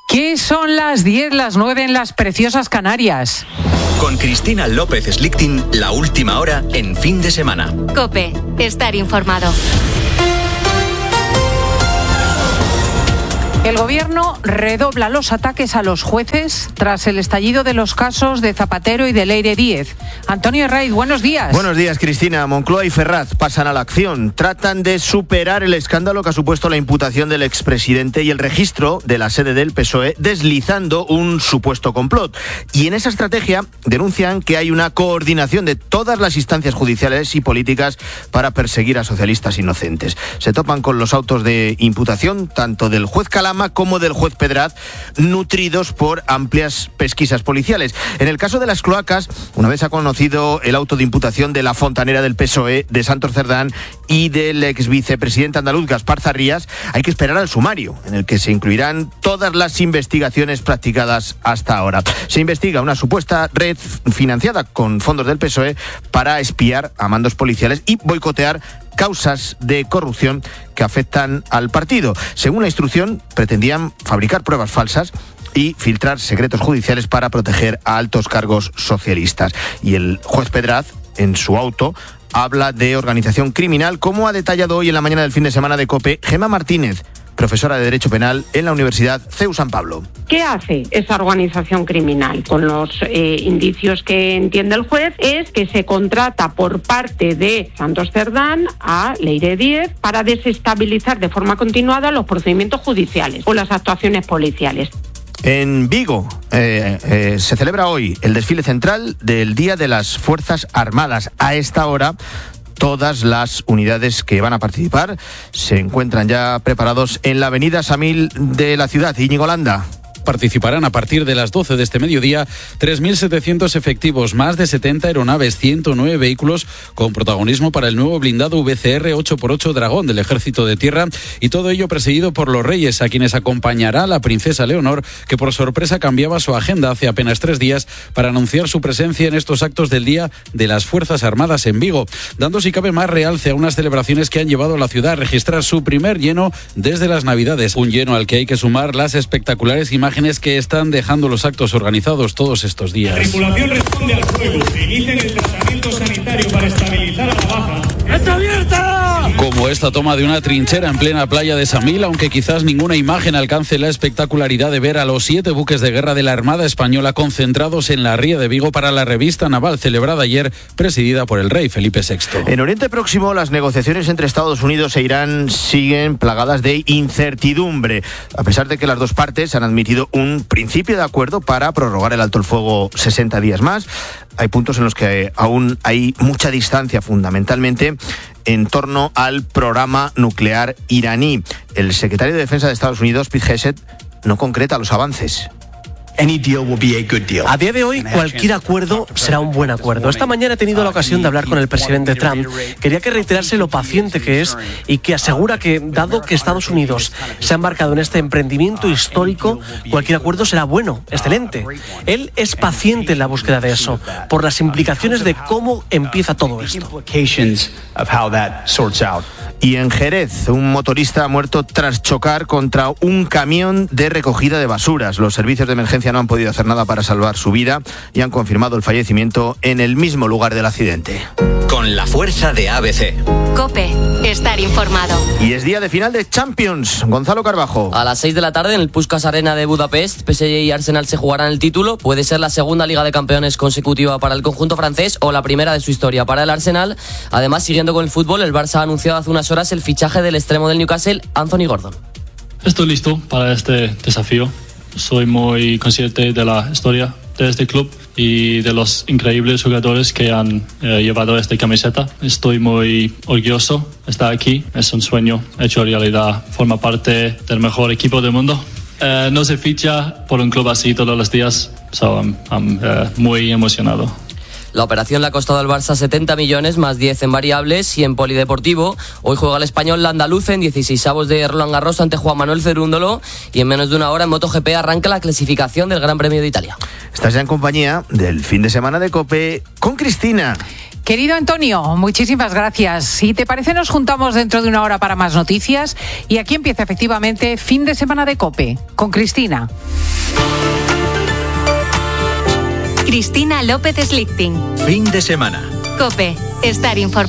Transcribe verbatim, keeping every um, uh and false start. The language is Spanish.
¿Qué son las diez, las nueve en las preciosas Canarias? Con Cristina López Slichting, la última hora en Fin de Semana. COPE, estar informado. El Gobierno redobla los ataques a los jueces tras el estallido de los casos de Zapatero y de Leire Díez. Antonio Herraiz, buenos días. Buenos días, Cristina. Moncloa y Ferraz pasan a la acción. Tratan de superar el escándalo que ha supuesto la imputación del expresidente y el registro de la sede del P S O E, deslizando un supuesto complot. Y en esa estrategia denuncian que hay una coordinación de todas las instancias judiciales y políticas para perseguir a socialistas inocentes. Se topan con los autos de imputación, tanto del juez Calama como del juez Pedraz, nutridos por amplias pesquisas policiales. En el caso de las cloacas, una vez ha conocido el auto de imputación de la fontanera del P S O E, de Santos Cerdán y del ex vicepresidente andaluz Gaspar Zarrías, hay que esperar al sumario, en el que se incluirán todas las investigaciones practicadas hasta ahora. Se investiga una supuesta red financiada con fondos del P S O E para espiar a mandos policiales y boicotear causas de corrupción que afectan al partido. Según la instrucción, pretendían fabricar pruebas falsas y filtrar secretos judiciales para proteger a altos cargos socialistas. Y el juez Pedraz, en su auto, habla de organización criminal, como ha detallado hoy en la mañana del Fin de Semana de COPE Gemma Martínez, profesora de Derecho Penal en la Universidad C E U San Pablo. ¿Qué hace esa organización criminal? Con los eh, indicios que entiende el juez, es que se contrata por parte de Santos Cerdán a Leire Díez para desestabilizar de forma continuada los procedimientos judiciales o las actuaciones policiales. En Vigo eh, eh, se celebra hoy el desfile central del Día de las Fuerzas Armadas. A esta hora, todas las unidades que van a participar se encuentran ya preparados en la avenida Samil de la ciudad. Íñigo Landa. Participarán a partir de las doce de este mediodía tres mil setecientos efectivos, más de setenta aeronaves, ciento nueve vehículos con protagonismo para el nuevo blindado V C R ocho por ocho Dragón del Ejército de Tierra, y todo ello presidido por los Reyes, a quienes acompañará la princesa Leonor, que por sorpresa cambiaba su agenda hace apenas tres días para anunciar su presencia en estos actos del Día de las Fuerzas Armadas en Vigo, dando si cabe más realce a unas celebraciones que han llevado a la ciudad a registrar su primer lleno desde las Navidades, un lleno al que hay que sumar las espectaculares imágenes que están dejando los actos organizados todos estos días. La tripulación responde al fuego e inicia el tratamiento sanitario para estabilizar a la baja. ¡Está abierta! Como esta toma de una trinchera en plena playa de Samil, aunque quizás ninguna imagen alcance la espectacularidad de ver a los siete buques de guerra de la Armada Española concentrados en la ría de Vigo para la revista naval celebrada ayer, presidida por el rey Felipe sexto. En Oriente Próximo, las negociaciones entre Estados Unidos e Irán siguen plagadas de incertidumbre, a pesar de que las dos partes han admitido un principio de acuerdo para prorrogar el alto el fuego sesenta días más. Hay puntos en los que aún hay mucha distancia, fundamentalmente en torno al programa nuclear iraní. El secretario de Defensa de Estados Unidos, Pete Hegseth, no concreta los avances. A día de hoy, cualquier acuerdo será un buen acuerdo. Esta mañana he tenido la ocasión de hablar con el presidente Trump. Quería que reiterase lo paciente que es y que asegura que, dado que Estados Unidos se ha embarcado en este emprendimiento histórico, cualquier acuerdo será bueno, excelente. Él es paciente en la búsqueda de eso, por las implicaciones de cómo empieza todo esto. Y en Jerez, un motorista ha muerto tras chocar contra un camión de recogida de basuras. Los servicios de emergencia no han podido hacer nada para salvar su vida y han confirmado el fallecimiento en el mismo lugar del accidente. Con la fuerza de A B C. COPE, estar informado. Y es día de final de Champions. Gonzalo Carbajo. A las seis de la tarde en el Puskás Arena de Budapest, P S G y Arsenal se jugarán el título. Puede ser la segunda Liga de Campeones consecutiva para el conjunto francés o la primera de su historia para el Arsenal. Además, siguiendo con el fútbol, el Barça ha anunciado hace unas horas el fichaje del extremo del Newcastle, Anthony Gordon. Estoy listo para este desafío. Soy muy consciente de la historia de este club y de los increíbles jugadores que han eh, llevado esta camiseta. Estoy muy orgulloso de estar aquí. Es un sueño hecho realidad. Forma parte del mejor equipo del mundo. Eh, no se ficha por un club así todos los días. So I'm, I'm uh, muy emocionado. La operación le ha costado al Barça setenta millones más diez en variables y en polideportivo. Hoy juega el español la andaluz en dieciseisavos de Roland Garros ante Juan Manuel Cerúndolo y en menos de una hora en MotoGP arranca la clasificación del Gran Premio de Italia. Estás ya en compañía del Fin de Semana de COPE con Cristina. Querido Antonio, muchísimas gracias. Si te parece, nos juntamos dentro de una hora para más noticias y aquí empieza efectivamente Fin de Semana de COPE con Cristina. Cristina López Slichting. Fin de semana. COPE. Estar informado.